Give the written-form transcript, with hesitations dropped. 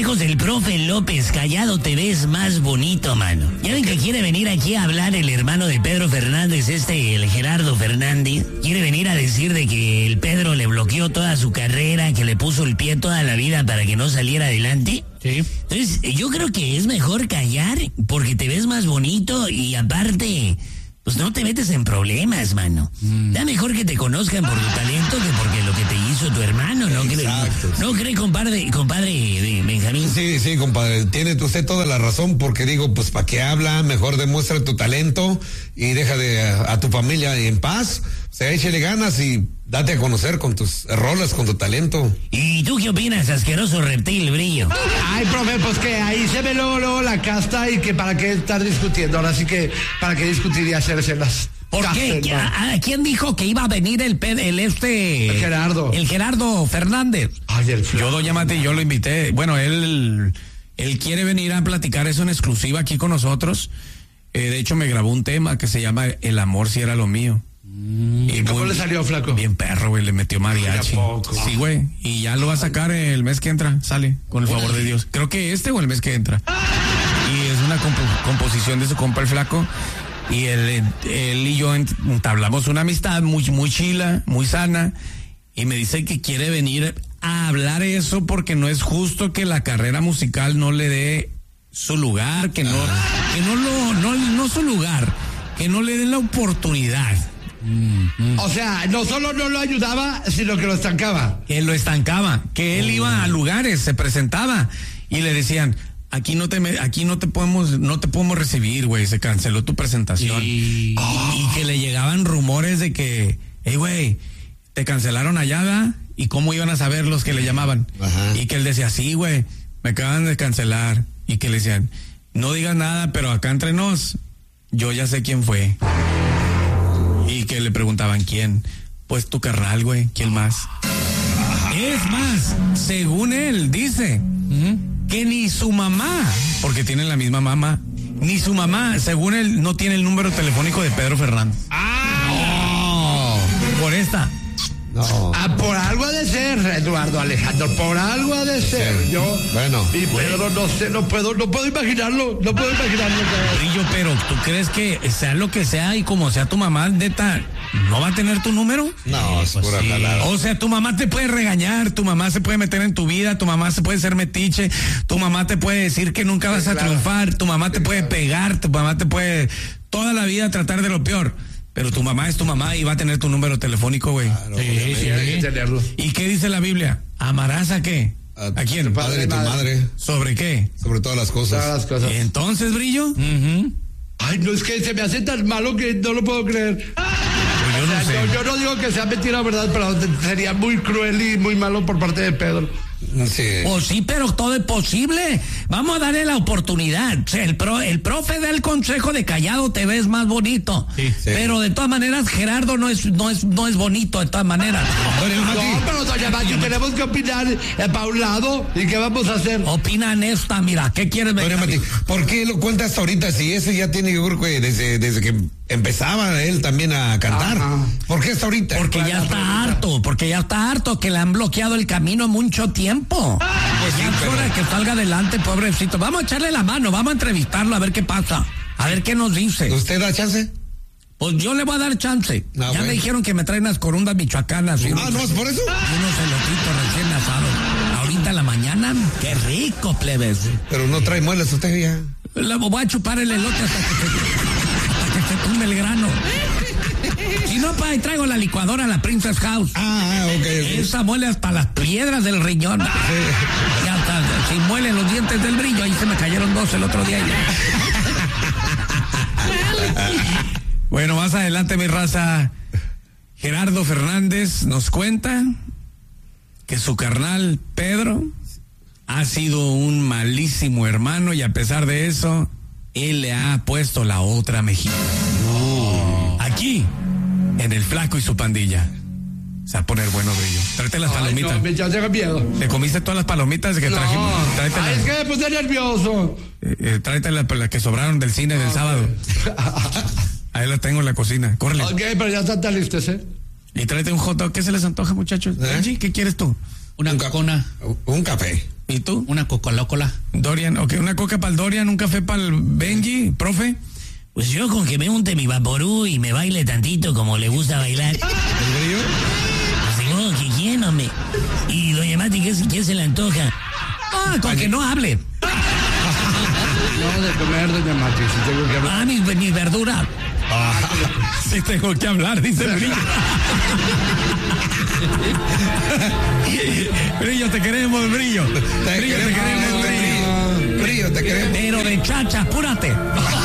consejos del profe López. Callado te ves más bonito, mano. Ya ven que quiere venir aquí a hablar el hermano de Pedro Fernández, el Gerardo Fernández. Quiere venir a decir de que el Pedro le bloqueó toda su carrera, que le puso el pie toda la vida para que no saliera adelante. Sí. Entonces, yo creo que es mejor callar porque te ves más bonito y aparte, pues no te metes en problemas, mano. Da mejor que te conozcan por tu talento que porque lo que te hizo tu hermano, ¿no? Exacto. ¿No cree, compadre Benjamín? Sí, compadre, tiene usted toda la razón, porque digo, pues ¿para qué habla? Mejor demuestra tu talento y deja a tu familia en paz. O sea, échale ganas y date a conocer con tus rolas, con tu talento. ¿Y tú qué opinas, asqueroso reptil, Brillo? Ay, profe, pues que ahí se ve luego la casta y que para qué estar discutiendo. Ahora sí que, ¿para qué discutir y hacerse las... ¿Por qué? ¿Quién dijo que iba a venir el Gerardo. El Gerardo Fernández. Ay, el Yo lo llamé, yo lo invité. Bueno, él quiere venir a platicar eso en exclusiva aquí con nosotros. De hecho, me grabó un tema que se llama El amor si era lo mío. ¿Y cómo le salió, flaco? Bien perro, güey, le metió mariachi. Sí, güey, y ya lo va a sacar el mes que entra, sale, con el favor de Dios. Creo que o el mes que entra. Y es una composición de su compa el flaco. Y él y yo entablamos una amistad muy chila, muy sana. Y me dice que quiere venir a hablar eso porque no es justo que la carrera musical no le dé su lugar, que no su lugar, que no le den la oportunidad. O sea, no solo no lo ayudaba, sino que lo estancaba. Que lo estancaba, que él iba a lugares, se presentaba y le decían, aquí no te podemos recibir, güey, se canceló tu presentación. Y que le llegaban rumores de que, hey, güey, te cancelaron allá, ¿verdad? ¿Y cómo iban a saber los que le llamaban? Ajá. Y que él decía, sí, güey, me acaban de cancelar. Y que le decían, no digas nada, pero acá entre nos, yo ya sé quién fue. Y que le preguntaban, ¿quién? Pues tu carnal, güey, ¿quién más? Es más, según él, dice que ni su mamá, porque tienen la misma mamá, ni su mamá, según él, no tiene el número telefónico de Pedro Fernández. Por esta. No. Por algo ha de ser, Eduardo Alejandro, por algo ha de ser. Yo, bueno, y Pedro, no sé, no puedo imaginarlo. Brillo, pero ¿tú crees que sea lo que sea y como sea tu mamá, neta, no va a tener tu número? No, es pura jalada. O sea, tu mamá te puede regañar, tu mamá se puede meter en tu vida, tu mamá se puede ser metiche, tu mamá te puede decir que nunca vas a triunfar, tu mamá te puede pegar, tu mamá te puede toda la vida tratar de lo peor. Pero tu mamá es tu mamá y va a tener tu número telefónico, güey. Claro, sí. ¿Y qué dice la Biblia? ¿Amarás a qué? ¿A quién? Tu padre y tu madre. ¿Sobre qué? Sobre todas las cosas. Todas las cosas. Entonces, Brillo. Ay, no, es que se me hace tan malo que no lo puedo creer. Pues yo no sé. Yo no digo que sea mentira, ¿verdad? Pero sería muy cruel y muy malo por parte de Pedro. Sí. Pues sí, pero todo es posible. Vamos a darle la oportunidad. O sea, el profe da el consejo de callado te ves más bonito. Sí. Pero de todas maneras, Gerardo no es bonito de todas maneras. No, pero doña Mati, tenemos que opinar para un lado. ¿Y qué vamos a hacer? Opinan esta, mira, ¿qué quieres ver? Doña Mati, ¿por qué lo cuenta hasta ahorita? Si ese ya tiene, yo creo que desde que empezaba él también a cantar. Ajá. ¿Por qué hasta ahorita? Porque ya está harto, que le han bloqueado el camino mucho tiempo. Pues sí, Es hora de que salga adelante, pobrecito. Vamos a echarle la mano, vamos a entrevistarlo a ver qué pasa, a ver qué nos dice. ¿Usted da chance? Pues yo le voy a dar chance. No, Ya bueno. me dijeron que me traen unas corundas michoacanas. ¿No es por eso? Y unos elotitos recién asados. Ahorita en la mañana, qué rico, plebes. Pero no trae muelas usted ya. Voy a chupar el elote hasta que se tumbe el grano. Si no, pa, ahí traigo la licuadora a la Princess House. Ok. Esa muele hasta las piedras del riñón. Ya está, si muelen los dientes del Brillo, ahí se me cayeron 2 el otro día. Bueno, más adelante, mi raza, Gerardo Fernández nos cuenta que su carnal Pedro ha sido un malísimo hermano y a pesar de eso, él le ha puesto la otra mejilla. Aquí, en El Flaco y su pandilla. Se va a poner bueno, Brillo. Tráete las palomitas. No, ya tengo miedo. ¿Te comiste todas las palomitas que trajimos? Tráetelas. Es que me puse nervioso. Tráetelas las que sobraron del cine del sábado. Ahí las tengo en la cocina. Córrele. Ok, pero ya están listos, ¿eh? Y tráete un hot dog. ¿Qué se les antoja, muchachos? Angie, ¿qué quieres tú? Una cocona. Un café. ¿Y tú? Una Coca-Cola. Dorian, ok, una coca para el Dorian, un café para el Benji, profe. Pues yo con que me unte mi vaporú y me baile tantito como le gusta bailar. ¿El brillo? Pues digo, ¿que quién, hombre? Y doña Mati, ¿qué se le antoja? Con que no hable. No, de comer, doña Mati, si tengo que hablar. Mi verdura. Sí tengo que hablar, dice Brillo. Brillo, te queremos, Brillo. Te queremos, Brillo. Brillo, te queremos. Pero de chacha, apúrate.